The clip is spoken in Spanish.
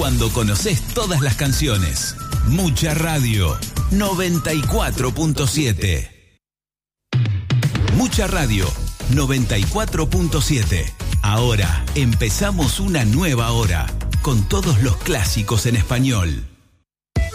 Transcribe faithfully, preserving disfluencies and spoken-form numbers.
cuando conoces todas las canciones. Mucha Radio, noventa y cuatro punto siete. Mucha Radio, noventa y cuatro punto siete. Ahora empezamos una nueva hora con todos los clásicos en español.